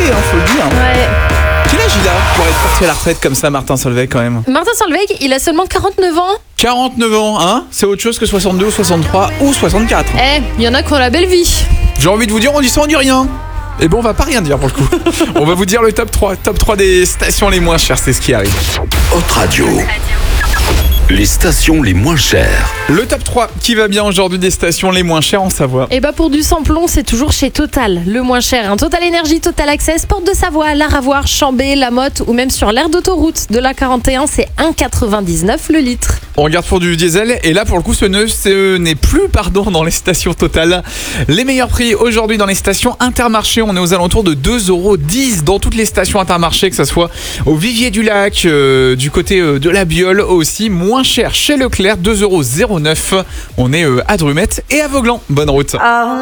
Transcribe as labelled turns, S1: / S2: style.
S1: faut le dire.
S2: Ouais.
S1: Quel âge il a pour être parti à la retraite comme ça, Martin Solveig, quand même?
S2: Martin Solveig, il a seulement 49 ans.
S1: 49 ans, hein? C'est autre chose que 62 ou 63 ou 64.
S2: Il y en a qui ont la belle vie.
S1: J'ai envie de vous dire, on dit ça, on dit rien. Et bon, on va pas rien dire pour le coup. On va vous dire le top 3. Top 3 des stations les moins chères, c'est ce qui arrive.
S3: Hot Radio. Les stations les moins chères.
S1: Le top 3 qui va bien aujourd'hui des stations les moins chères en Savoie.
S2: Et pour du samplon, c'est toujours chez Total, le moins cher. Total Énergie, Total Access, Porte de Savoie, Laravoir, Chambé, La Motte ou même sur l'aire d'autoroute de la 41, c'est 1,99 le litre.
S1: On regarde pour du diesel et là pour le coup ce n'est plus dans les stations Total. Les meilleurs prix aujourd'hui dans les stations Intermarché, on est aux alentours de 2,10€ dans toutes les stations Intermarché, que ce soit au Vivier du Lac, du côté de la Biole aussi. Moins cher chez Leclerc, 2,09€. On est à Drumette et à Vauglan. Bonne route.